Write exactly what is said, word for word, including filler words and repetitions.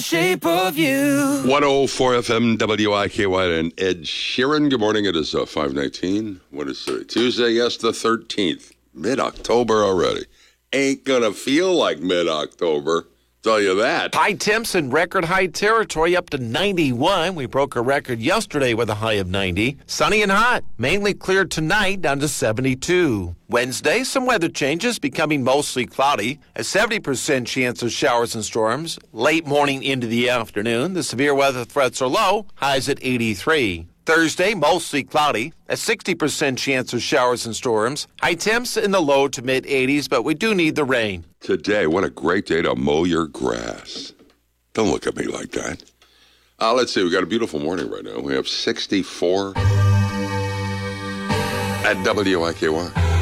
Shape of you. one oh four F M W I K Y and Ed Sheeran. Good morning. It is uh, five nineteen. What is today? Tuesday, yes, the thirteenth. Mid-October already. Ain't gonna feel like mid-October. Tell you that. High temps in record high territory up to ninety-one. We broke a record yesterday with a high of ninety. Sunny and hot. Mainly clear tonight down to seventy-two. Wednesday, some weather changes, becoming mostly cloudy. A seventy percent chance of showers and storms. Late morning into the afternoon. The severe weather threats are low. Highs at eighty-three. Thursday, mostly cloudy. A sixty percent chance of showers and storms. High temps in the low to mid eighties, but we do need the rain. Today, what a great day to mow your grass. Don't look at me like that. Uh, let's see. We got a beautiful morning right now. We have sixty-four at W I K Y.